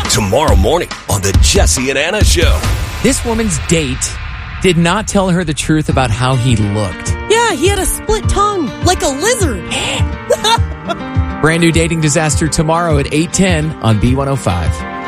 Tomorrow morning on the Jesse and Anna Show. This woman's date did not tell her the truth about how he looked. Yeah, he had a split tongue, like a lizard. Brand new dating disaster tomorrow at 8:10 on B105.